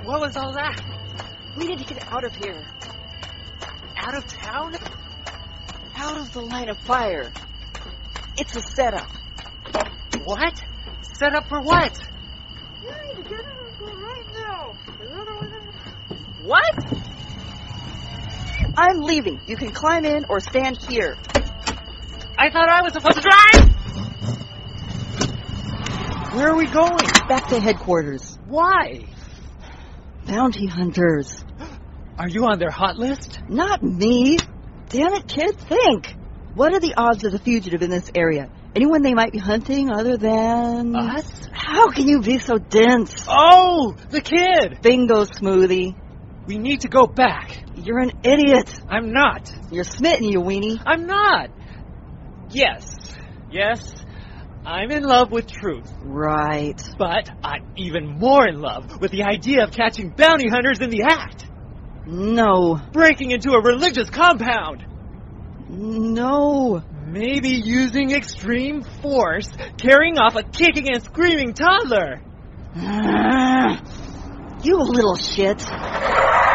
What was all that? We need to get out of here. Out of town? Out of the line of fire. It's a setup. What? Set up for what? You need to get out of here right now. What? I'm leaving. You can climb in or stand here. I thought I was supposed to drive! Where are we going? Back to headquarters. Why? Bounty hunters. Are you on their hot list? Not me. Damn it, kid, think. What are the odds of a fugitive in this area? Anyone they might be hunting other than... Us? How can you be so dense? Oh, the kid! Bingo, Smoothie. We need to go back. You're an idiot. I'm not. You're smitten, you weenie. I'm not. Yes, I'm in love with truth. Right. But I'm even more in love with the idea of catching bounty hunters in the act. No. Breaking into a religious compound. No. Maybe using extreme force, carrying off a kicking and screaming toddler. You little shit.